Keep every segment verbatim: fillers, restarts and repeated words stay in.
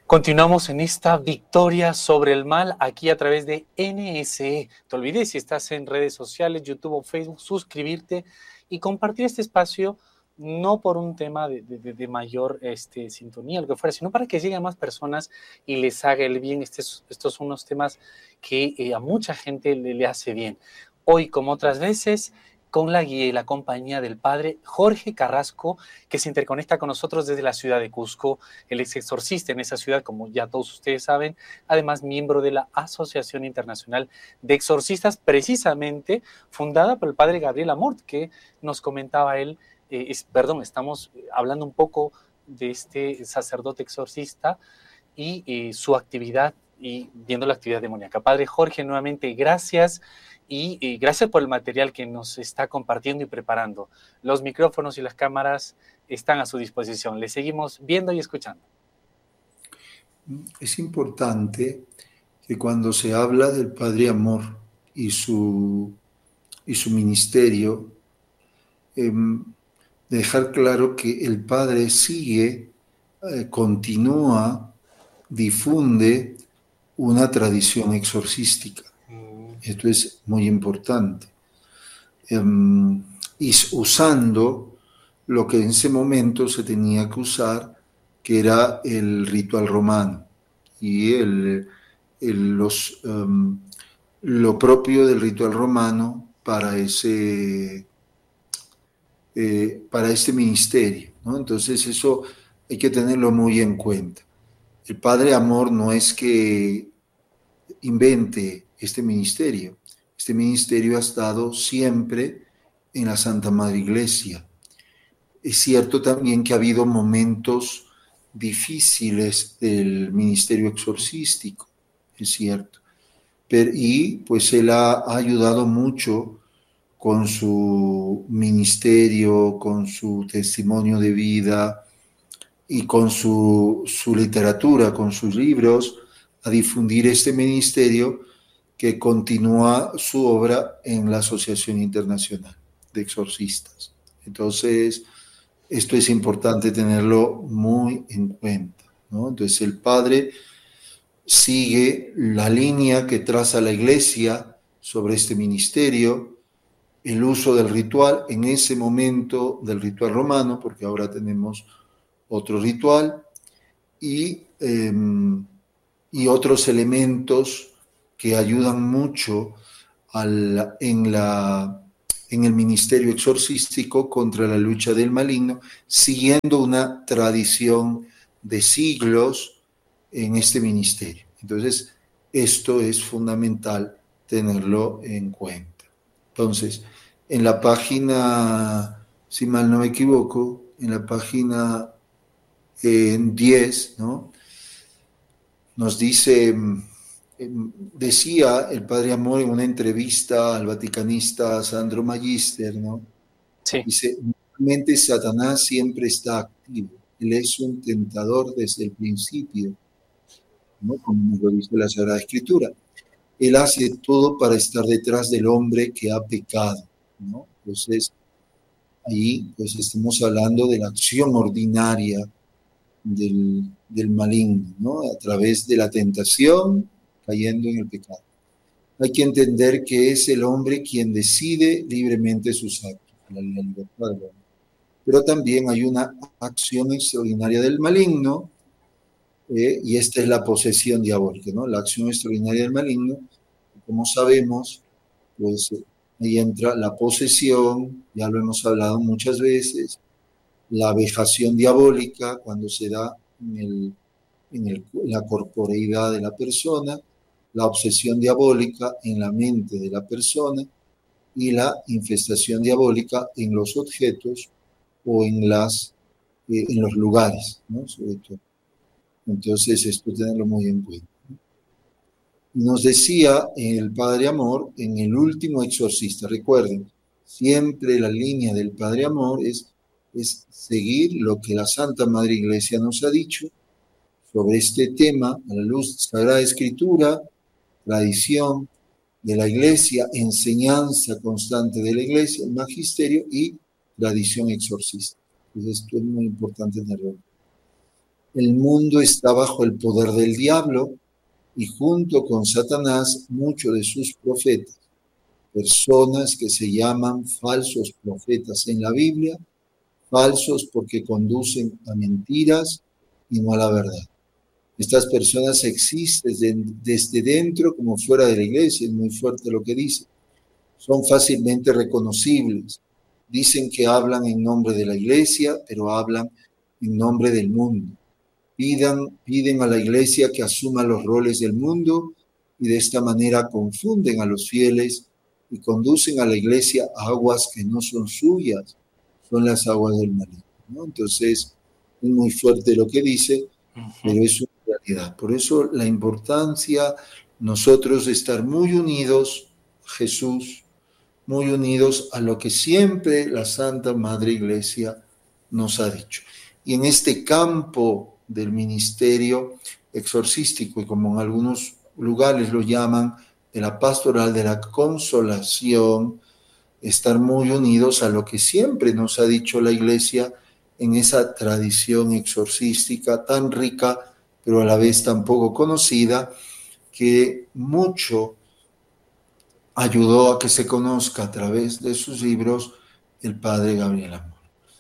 Continuamos en esta victoria sobre el mal aquí a través de N S E. Te olvides, si estás en redes sociales, YouTube o Facebook, suscribirte y compartir este espacio, no por un tema de, de, de mayor este, sintonía, lo que fuera, sino para que lleguen más personas y les haga el bien. Estos, estos son unos temas que eh, a mucha gente le, le hace bien. Hoy, como otras veces, con la guía y la compañía del padre Jorge Carrasco, que se interconecta con nosotros desde la ciudad de Cusco. Él es exorcista en esa ciudad, como ya todos ustedes saben, además miembro de la Asociación Internacional de Exorcistas, precisamente fundada por el padre Gabriel Amort, que nos comentaba él, eh, es, perdón, estamos hablando un poco de este sacerdote exorcista y eh, su actividad y viendo la actividad demoníaca. Padre Jorge, nuevamente gracias. Y, y gracias por el material que nos está compartiendo y preparando. Los micrófonos y las cámaras están a su disposición. Le seguimos viendo y escuchando. Es importante que cuando se habla del Padre Amor y su, y su ministerio, eh, dejar claro que el Padre sigue, eh, continúa, difunde una tradición exorcística. Esto es muy importante. Um, y usando lo que en ese momento se tenía que usar, que era el ritual romano y el, el, los, um, lo propio del ritual romano para ese, eh, para este ministerio, ¿no? Entonces eso hay que tenerlo muy en cuenta. El Padre Amor no es que invente este ministerio. Este ministerio ha estado siempre en la Santa Madre Iglesia. Es cierto también que ha habido momentos difíciles del ministerio exorcístico, es cierto. Pero, y pues él ha, ha ayudado mucho con su ministerio, con su testimonio de vida y con su, su literatura, con sus libros, a difundir este ministerio que continúa su obra en la Asociación Internacional de Exorcistas. Entonces, esto es importante tenerlo muy en cuenta, ¿no? Entonces, el padre sigue la línea que traza la Iglesia sobre este ministerio, el uso del ritual en ese momento del ritual romano, porque ahora tenemos otro ritual, y, eh, y otros elementos que ayudan mucho al, en, la, en el ministerio exorcístico contra la lucha del maligno, siguiendo una tradición de siglos en este ministerio. Entonces, esto es fundamental tenerlo en cuenta. Entonces, en la página, si mal no me equivoco, en la página eh, diez, ¿no? Nos dice, decía el Padre Amor en una entrevista al vaticanista Sandro Magister, ¿no? Sí. Dice, realmente Satanás siempre está activo. Él es un tentador desde el principio, ¿no? Como nos lo dice la Sagrada Escritura. Él hace todo para estar detrás del hombre que ha pecado, ¿no? Entonces, ahí pues estamos hablando de la acción ordinaria del, del maligno, ¿no? A través de la tentación, cayendo en el pecado. Hay que entender que es el hombre quien decide libremente sus actos, la libertad del hombre. Pero también hay una acción extraordinaria del maligno, eh, y esta es la posesión diabólica, ¿no? La acción extraordinaria del maligno, como sabemos, pues ahí entra la posesión, ya lo hemos hablado muchas veces, la vejación diabólica cuando se da en, el, en, el, en la corporeidad de la persona, la obsesión diabólica en la mente de la persona y la infestación diabólica en los objetos o en, las, eh, en los lugares, ¿no? Sobre todo. Entonces, esto tenerlo muy en cuenta. Nos decía el Padre Amor en el último exorcista, recuerden, siempre la línea del Padre Amor es, es seguir lo que la Santa Madre Iglesia nos ha dicho sobre este tema, a la luz de Sagrada Escritura, tradición de la Iglesia, enseñanza constante de la Iglesia, el magisterio y tradición exorcista. Entonces, esto es muy importante tenerlo. El mundo está bajo el poder del diablo y junto con Satanás muchos de sus profetas, personas que se llaman falsos profetas en la Biblia, falsos porque conducen a mentiras y no a la verdad. Estas personas existen desde dentro como fuera de la iglesia, es muy fuerte lo que dice. Son fácilmente reconocibles. Dicen que hablan en nombre de la iglesia, pero hablan en nombre del mundo. Pidan, piden a la iglesia que asuma los roles del mundo y de esta manera confunden a los fieles y conducen a la iglesia a aguas que no son suyas, son las aguas del maligno, ¿no? Entonces, es muy fuerte lo que dice, uh-huh. pero es una realidad. Por eso la importancia nosotros de estar muy unidos a Jesús, muy unidos a lo que siempre la Santa Madre Iglesia nos ha dicho. Y en este campo del ministerio exorcístico, y como en algunos lugares lo llaman, de la pastoral de la consolación, estar muy unidos a lo que siempre nos ha dicho la Iglesia en esa tradición exorcística tan rica, pero a la vez tan poco conocida, que mucho ayudó a que se conozca a través de sus libros el padre Gabriel Amor.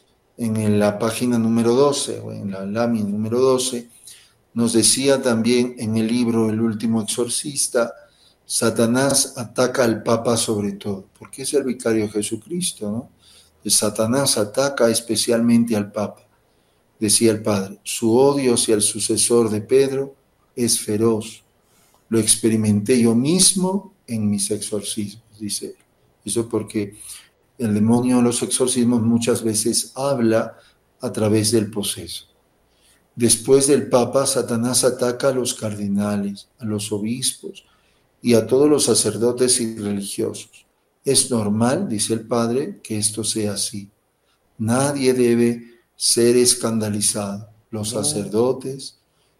En la página número doce, o en la lámina número doce, nos decía también en el libro El último exorcista, Satanás ataca al Papa sobre todo, porque es el vicario de Jesucristo, ¿no? Y Satanás ataca especialmente al Papa. Decía el padre, su odio hacia el sucesor de Pedro es feroz. Lo experimenté yo mismo en mis exorcismos, dice él. Eso porque el demonio en los exorcismos muchas veces habla a través del poseso. Después del Papa, Satanás ataca a los cardenales, a los obispos y a todos los sacerdotes y religiosos. Es normal, dice el padre, que esto sea así. Nadie debe ser escandalizado. Los sacerdotes,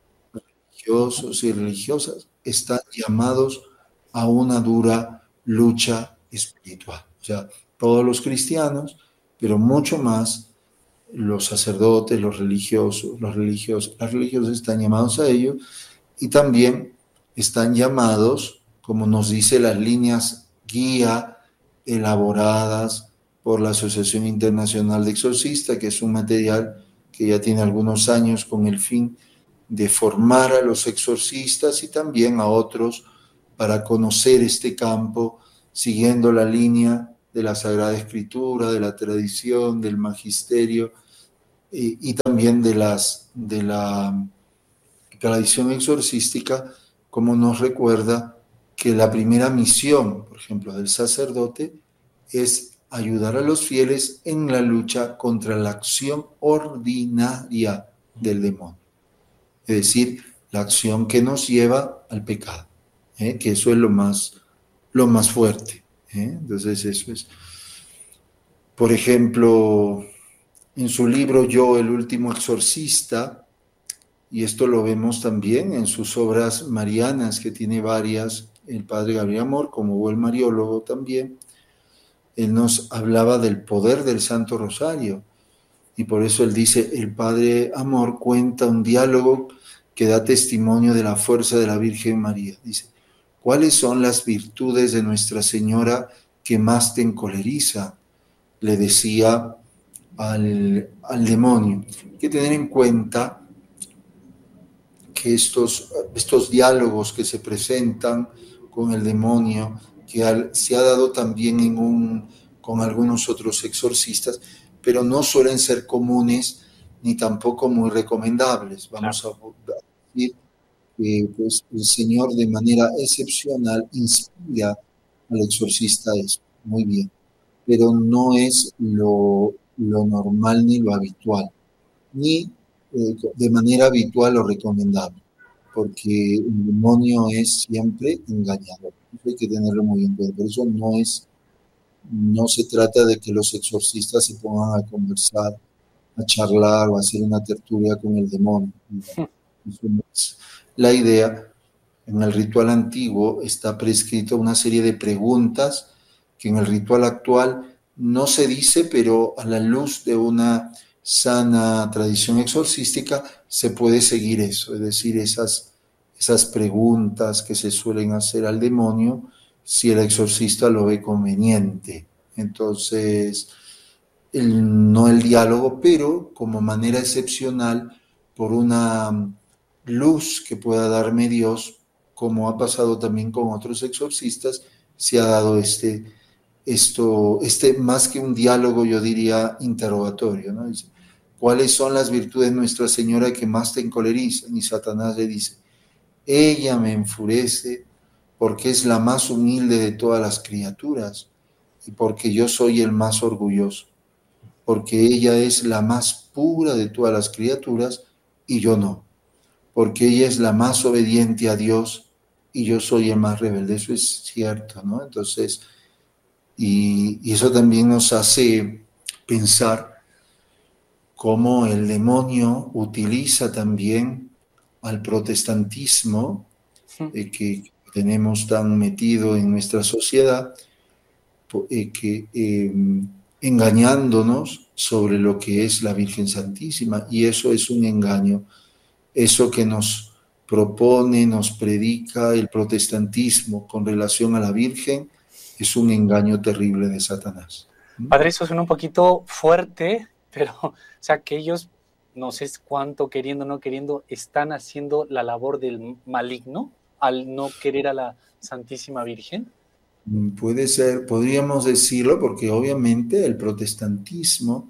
religiosos y religiosas están llamados a una dura lucha espiritual. O sea, todos los cristianos, pero mucho más los sacerdotes, los religiosos, los religiosos, las religiosas están llamados a ello y también están llamados, como nos dice las líneas guía elaboradas por la Asociación Internacional de Exorcistas, que es un material que ya tiene algunos años con el fin de formar a los exorcistas y también a otros para conocer este campo, siguiendo la línea de la Sagrada Escritura, de la tradición, del magisterio y, y también de, las, de la tradición exorcística, como nos recuerda que la primera misión, por ejemplo, del sacerdote es ayudar a los fieles en la lucha contra la acción ordinaria del demonio. Es decir, la acción que nos lleva al pecado, ¿eh? que eso es lo más, lo más fuerte. ¿eh? Entonces eso es. Por ejemplo, en su libro Yo, el último exorcista, y esto lo vemos también en sus obras marianas, que tiene varias, el padre Gabriel Amor, como buen mariólogo también, él nos hablaba del poder del Santo Rosario, y por eso él dice, el padre Amor cuenta un diálogo que da testimonio de la fuerza de la Virgen María. Dice, ¿cuáles son las virtudes de Nuestra Señora que más te encoleriza? Le decía al, al demonio. Hay que tener en cuenta que estos, estos diálogos que se presentan con el demonio, que al, se ha dado también en un, con algunos otros exorcistas, pero no suelen ser comunes ni tampoco muy recomendables. Vamos claro. a decir que pues, el Señor de manera excepcional inspira al exorcista eso, muy bien, pero no es lo, lo normal ni lo habitual, ni eh, de manera habitual o recomendable, porque el demonio es siempre engañador. Eso hay que tenerlo muy en cuenta. Por eso no es, no se trata de que los exorcistas se pongan a conversar, a charlar o a hacer una tertulia con el demonio. Eso no es la idea. En el ritual antiguo está prescrito una serie de preguntas que en el ritual actual no se dice, pero a la luz de una sana tradición exorcística, se puede seguir eso, es decir, esas, esas preguntas que se suelen hacer al demonio, si el exorcista lo ve conveniente. Entonces, el, no el diálogo, pero como manera excepcional, por una luz que pueda darme Dios, como ha pasado también con otros exorcistas, se ha dado este, esto, este más que un diálogo, yo diría interrogatorio, ¿no? Dice, ¿cuáles son las virtudes de Nuestra Señora que más te encolerizan? Y Satanás le dice, ella me enfurece porque es la más humilde de todas las criaturas y porque yo soy el más orgulloso, porque ella es la más pura de todas las criaturas y yo no, porque ella es la más obediente a Dios y yo soy el más rebelde. Eso es cierto, ¿no? Entonces, y, y eso también nos hace pensar cómo el demonio utiliza también al protestantismo eh, que tenemos tan metido en nuestra sociedad, eh, que eh, engañándonos sobre lo que es la Virgen Santísima, y eso es un engaño. Eso que nos propone, nos predica el protestantismo con relación a la Virgen es un engaño terrible de Satanás. Padre, eso suena un poquito fuerte, pero, o sea, que ellos, no sé cuánto queriendo o no queriendo, están haciendo la labor del maligno al no querer a la Santísima Virgen. Puede ser, podríamos decirlo, porque obviamente el protestantismo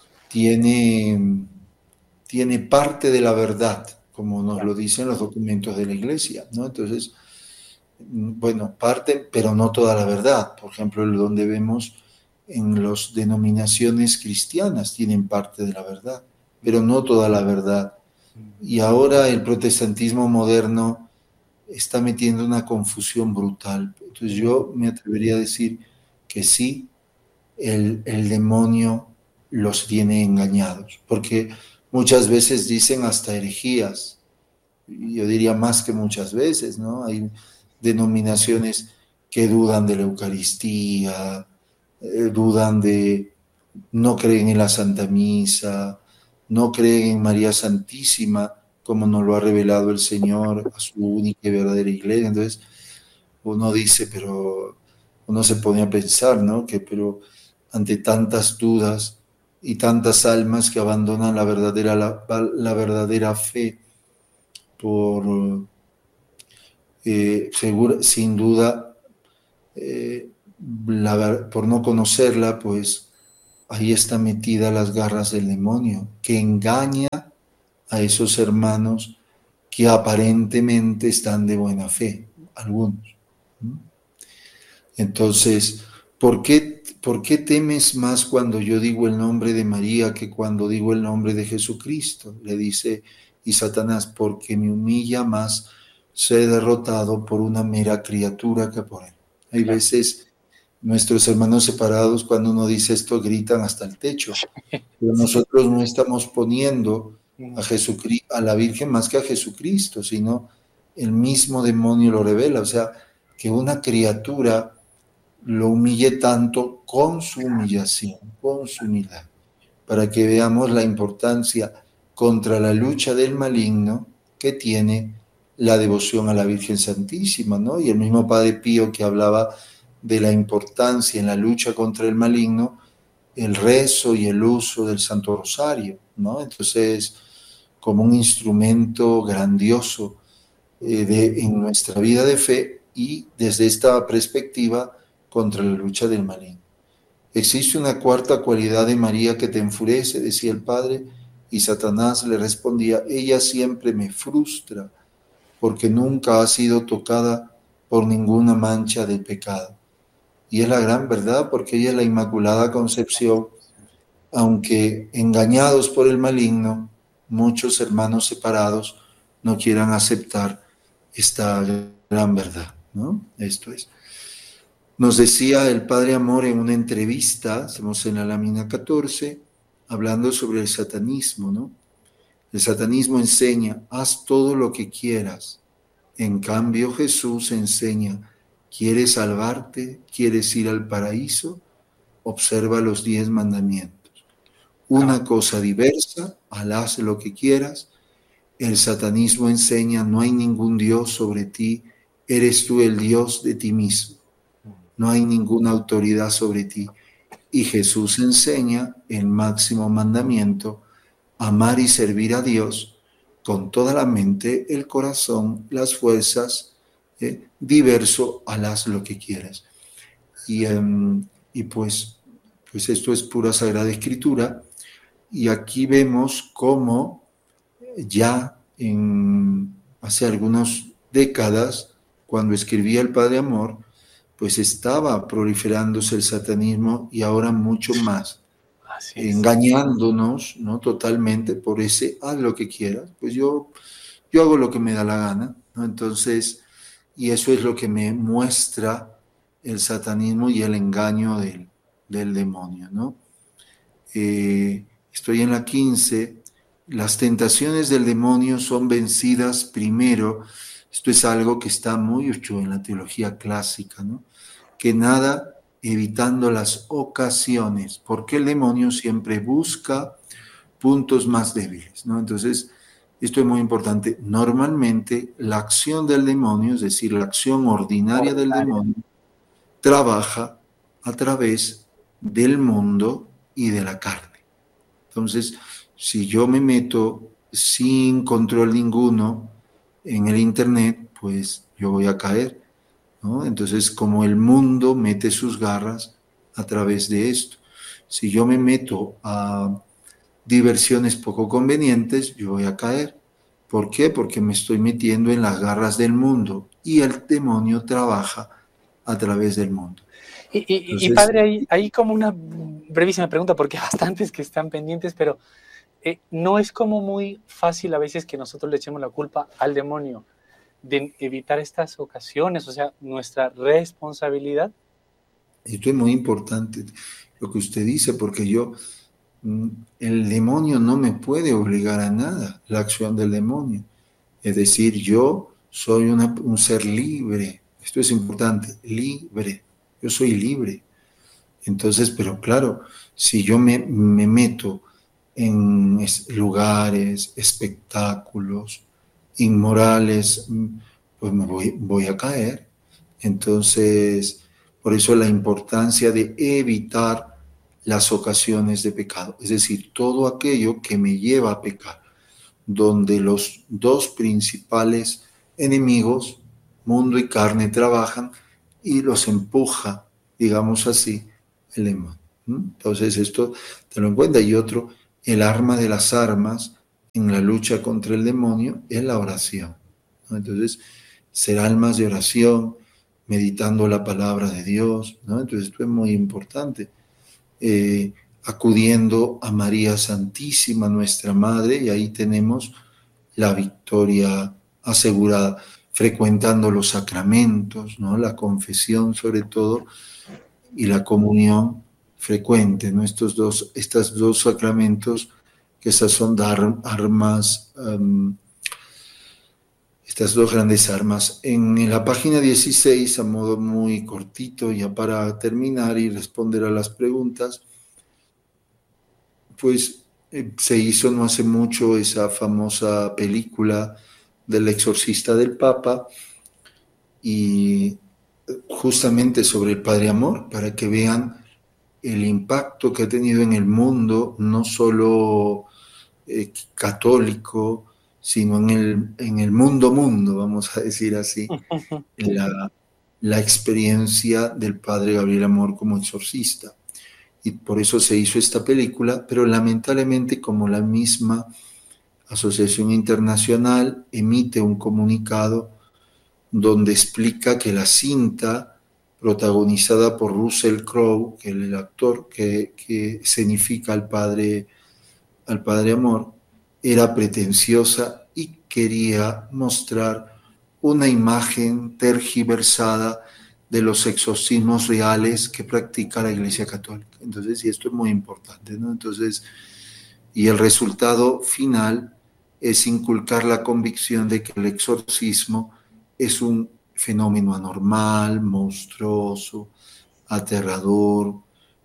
tiene, tiene parte de la verdad, como nos lo dicen los documentos de la Iglesia, ¿no? Entonces, bueno, parte, pero no toda la verdad. Por ejemplo, donde vemos en las denominaciones cristianas tienen parte de la verdad, pero no toda la verdad. Y ahora el protestantismo moderno está metiendo una confusión brutal. Entonces yo me atrevería a decir que sí, el, el demonio los tiene engañados, porque muchas veces dicen hasta herejías, yo diría más que muchas veces, ¿no? Hay denominaciones que dudan de la Eucaristía, eh, dudan de, no creen en la Santa Misa, no creen en María Santísima, como nos lo ha revelado el Señor a su única y verdadera iglesia. Entonces, uno dice, pero uno se pone a pensar, ¿no? Que, pero ante tantas dudas y tantas almas que abandonan la verdadera, la, la verdadera fe por, eh, segura, sin duda, eh, la, por no conocerla, pues ahí está metida las garras del demonio, que engaña a esos hermanos que aparentemente están de buena fe, algunos. Entonces, ¿por qué, ¿por qué temes más cuando yo digo el nombre de María que cuando digo el nombre de Jesucristo? Le dice, y Satanás, porque me humilla más ser derrotado por una mera criatura que por él. Hay claro. veces nuestros hermanos separados, cuando uno dice esto, gritan hasta el techo, pero nosotros no estamos poniendo a Jesucristo, a la Virgen más que a Jesucristo, sino el mismo demonio lo revela, o sea, que una criatura lo humille tanto con su humillación, con su humildad, para que veamos la importancia contra la lucha del maligno que tiene la devoción a la Virgen Santísima, ¿no? Y el mismo Padre Pío que hablaba de la importancia en la lucha contra el maligno, el rezo y el uso del Santo Rosario, ¿no? Entonces, como un instrumento grandioso eh, de, en nuestra vida de fe y desde esta perspectiva contra la lucha del maligno. Existe una cuarta cualidad de María que te enfurece, decía el Padre, y Satanás le respondía, ella siempre me frustra porque nunca ha sido tocada por ninguna mancha de pecado. Y es la gran verdad, porque ella es la Inmaculada Concepción, aunque engañados por el maligno, muchos hermanos separados no quieran aceptar esta gran verdad, ¿no? Esto es. Nos decía el Padre Amor en una entrevista, estamos en la lámina catorce, hablando sobre el satanismo, ¿no? El satanismo enseña, haz todo lo que quieras. En cambio, Jesús enseña, ¿quieres salvarte? ¿Quieres ir al paraíso? Observa los diez mandamientos. una cosa diversa, Alá, haz lo que quieras. El satanismo enseña, no hay ningún Dios sobre ti, eres tú el Dios de ti mismo. No hay ninguna autoridad sobre ti. Y Jesús enseña el máximo mandamiento, amar y servir a Dios con toda la mente, el corazón, las fuerzas, eh, diverso, haz lo que quieras. Y, um, y pues, pues esto es pura Sagrada Escritura. Y aquí vemos cómo ya en, hace algunas décadas, cuando escribía el Padre Amor, pues estaba proliferándose el satanismo y ahora mucho más, Así es. engañándonos, ¿no? Totalmente por ese haz lo que quieras, pues yo, yo hago lo que me da la gana, ¿no? Entonces, y eso es lo que me muestra el satanismo y el engaño del, del demonio, ¿no? Eh, estoy en la quince. Las tentaciones del demonio son vencidas primero. Esto es algo que está muy mucho en la teología clásica, ¿no? Que nada evitando las ocasiones, porque el demonio siempre busca puntos más débiles, ¿no? Entonces, esto es muy importante. Normalmente, la acción del demonio, es decir, la acción ordinaria del Ordinaria. demonio, trabaja a través del mundo y de la carne. Entonces, si yo me meto sin control ninguno en el Internet, pues yo voy a caer, ¿no? Entonces, como el mundo mete sus garras a través de esto. Si yo me meto a diversiones poco convenientes, yo voy a caer. ¿Por qué? Porque me estoy metiendo en las garras del mundo y el demonio trabaja a través del mundo. Y, y, y Entonces, padre, ahí, ahí como una brevísima pregunta, porque hay bastantes que están pendientes, pero eh, no es como muy fácil a veces que nosotros le echemos la culpa al demonio de evitar estas ocasiones, o sea, nuestra responsabilidad. esto es muy importante lo que usted dice, porque yo, el demonio no me puede obligar a nada, la acción del demonio. Es decir, yo soy una, un ser libre. Esto es importante, libre. Yo soy libre. Entonces, pero claro, si yo me, me meto en lugares, espectáculos inmorales, pues me voy, voy a caer. Entonces, por eso la importancia de evitar las ocasiones de pecado, es decir, todo aquello que me lleva a pecar, donde los dos principales enemigos, mundo y carne, trabajan y los empuja, digamos así, el demonio. Entonces esto te lo en cuenta. Y otro, el arma de las armas en la lucha contra el demonio es la oración, ¿no? Entonces, ser almas de oración, meditando la palabra de Dios, ¿no? Entonces esto es muy importante. Eh, acudiendo a María Santísima, nuestra Madre, y ahí tenemos la victoria asegurada, frecuentando los sacramentos, ¿no? La confesión sobre todo, y la comunión frecuente, ¿no? Estos dos, estos dos sacramentos, que esas son dar, armas, um, estas dos grandes armas. En la página dieciséis, a modo muy cortito, ya para terminar y responder a las preguntas, pues eh, se hizo no hace mucho esa famosa película del exorcista del Papa, y justamente sobre el Padre Amor, para que vean el impacto que ha tenido en el mundo, no solo eh, católico, sino en el, en el mundo mundo, vamos a decir así, la, la experiencia del Padre Gabriel Amor como exorcista. Y por eso se hizo esta película, pero lamentablemente, como la misma Asociación Internacional emite un comunicado donde explica que la cinta protagonizada por Russell Crowe, que es el actor que, que escenifica al padre, al padre Amor, era pretenciosa y quería mostrar una imagen tergiversada de los exorcismos reales que practica la Iglesia Católica. Entonces, y esto es muy importante, ¿no? Entonces, y el resultado final es inculcar la convicción de que el exorcismo es un fenómeno anormal, monstruoso, aterrador,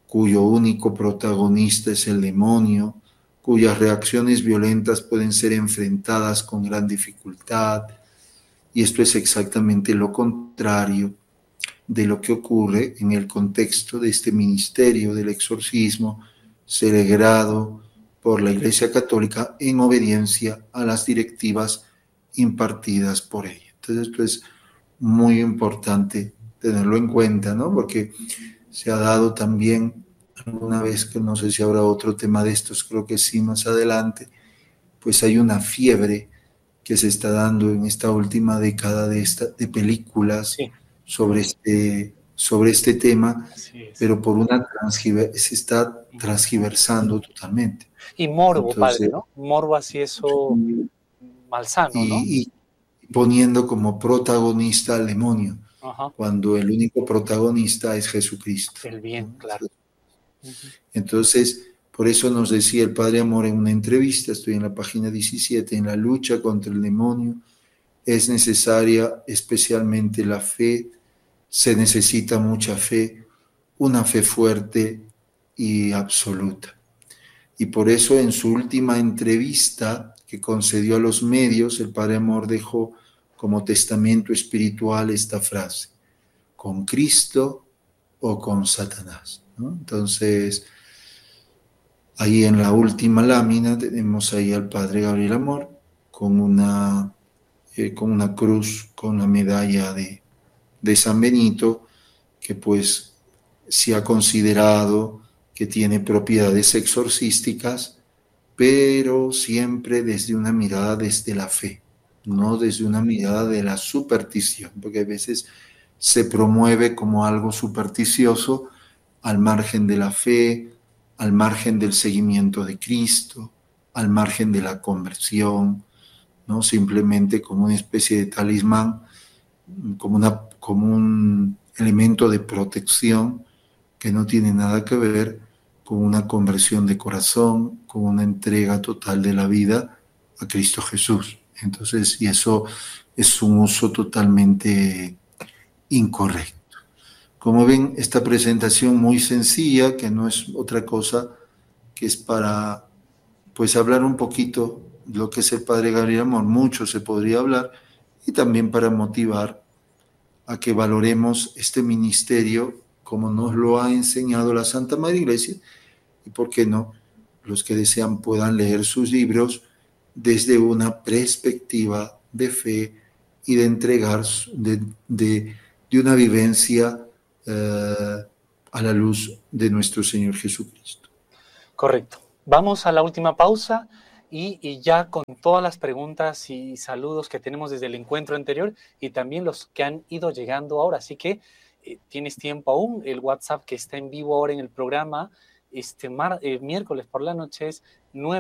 cuyo único protagonista es el demonio, cuyas reacciones violentas pueden ser enfrentadas con gran dificultad, y esto es exactamente lo contrario de lo que ocurre en el contexto de este ministerio del exorcismo celebrado por la Iglesia Católica en obediencia a las directivas impartidas por ella. Entonces, esto es muy importante tenerlo en cuenta, ¿no? Porque se ha dado también alguna vez, que no sé si habrá otro tema de estos, creo que sí, más adelante, pues hay una fiebre que se está dando en esta última década de, esta, de películas Sí, sobre este, sobre este tema, así es. pero por una transgiver se está transgiversando totalmente. Y morbo, padre, Entonces, ¿no? Morbo así eso malsano, ¿no? y, y poniendo como protagonista al demonio, Ajá, cuando el único protagonista es Jesucristo, el bien, ¿no? claro. Ujú. Entonces, por eso nos decía el Padre Amor en una entrevista, estoy en la página diecisiete, en la lucha contra el demonio es necesaria especialmente la fe, se necesita mucha fe, una fe fuerte y absoluta. Y por eso en su última entrevista que concedió a los medios, el Padre Amor dejó como testamento espiritual esta frase: con Cristo o con Satanás, ¿no? Entonces, ahí en la última lámina tenemos ahí al Padre Gabriel Amor con una, eh, con una cruz, con la medalla de, de San Benito, que pues se ha considerado que tiene propiedades exorcísticas, pero siempre desde una mirada desde la fe, no desde una mirada de la superstición, porque a veces se promueve como algo supersticioso al margen de la fe, al margen del seguimiento de Cristo, al margen de la conversión, ¿no? Simplemente como una especie de talismán, como, una, como un elemento de protección que no tiene nada que ver con una conversión de corazón, con una entrega total de la vida a Cristo Jesús. Entonces, y eso es un uso totalmente incorrecto. Como ven, esta presentación muy sencilla, que no es otra cosa que es para pues hablar un poquito de lo que es el Padre Gabriel Amor, mucho se podría hablar, y también para motivar a que valoremos este ministerio como nos lo ha enseñado la Santa Madre Iglesia, y por qué no, los que desean puedan leer sus libros desde una perspectiva de fe y de entregar, de, de, de una vivencia eh, a la luz de nuestro Señor Jesucristo. Correcto. Vamos a la última pausa y, y ya con todas las preguntas y saludos que tenemos desde el encuentro anterior y también los que han ido llegando ahora. Así que eh, tienes tiempo aún. El WhatsApp que está en vivo ahora en el programa, este mar, eh, miércoles por la noche es nueve